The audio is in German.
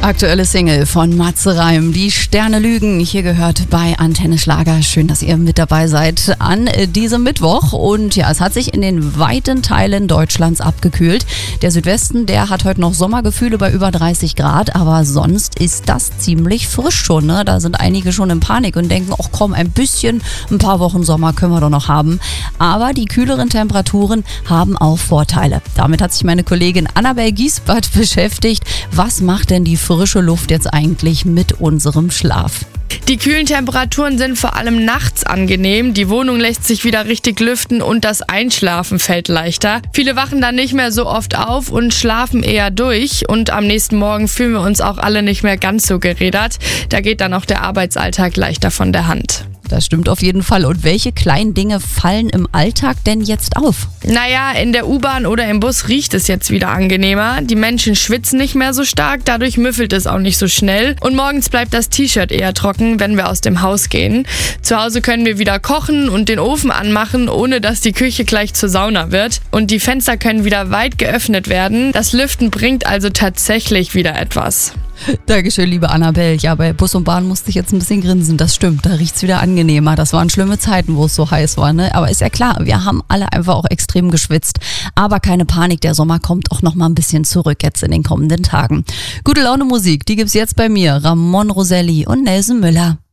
Aktuelle Single von Matze Reim, Die Sterne lügen. Hier gehört bei Antenne Schlager. Schön, dass ihr mit dabei seid an diesem Mittwoch. Und ja, es hat sich in den weiten Teilen Deutschlands abgekühlt. Der Südwesten, der hat heute noch Sommergefühle bei über 30 Grad. Aber sonst ist das ziemlich frisch schon. Ne? Da sind einige schon in Panik und denken, ach komm, ein paar Wochen Sommer können wir doch noch haben. Aber die kühleren Temperaturen haben auch Vorteile. Damit hat sich meine Kollegin Annabel Giesbert beschäftigt. Was macht denn die frische Luft jetzt eigentlich mit unserem Schlaf? Die kühlen Temperaturen sind vor allem nachts angenehm. Die Wohnung lässt sich wieder richtig lüften und das Einschlafen fällt leichter. Viele wachen dann nicht mehr so oft auf und schlafen eher durch. Und am nächsten Morgen fühlen wir uns auch alle nicht mehr ganz so gerädert. Da geht dann auch der Arbeitsalltag leichter von der Hand. Das stimmt auf jeden Fall. Und welche kleinen Dinge fallen im Alltag denn jetzt auf? Naja, in der U-Bahn oder im Bus riecht es jetzt wieder angenehmer. Die Menschen schwitzen nicht mehr so stark, dadurch müffelt es auch nicht so schnell. Und morgens bleibt das T-Shirt eher trocken, wenn wir aus dem Haus gehen. Zu Hause können wir wieder kochen und den Ofen anmachen, ohne dass die Küche gleich zur Sauna wird. Und die Fenster können wieder weit geöffnet werden. Das Lüften bringt also tatsächlich wieder etwas. Dankeschön, liebe Annabelle. Ja, bei Bus und Bahn musste ich jetzt ein bisschen grinsen. Das stimmt, da riecht's wieder angenehmer. Das waren schlimme Zeiten, wo es so heiß war, ne? Aber ist ja klar, wir haben alle einfach auch extrem geschwitzt. Aber keine Panik, der Sommer kommt auch noch mal ein bisschen zurück jetzt in den kommenden Tagen. Gute Laune Musik, die gibt's jetzt bei mir. Ramon Roselli und Nelson Müller.